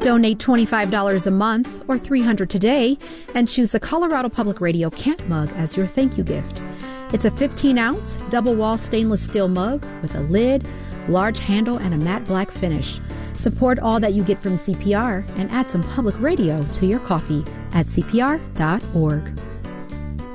Donate $25 a month or $300 today and choose the Colorado Public Radio Camp mug as your thank you gift. It's a 15-ounce double-wall stainless steel mug with a lid, large handle, and a matte black finish. Support all that you get from CPR and add some public radio to your coffee at CPR.org.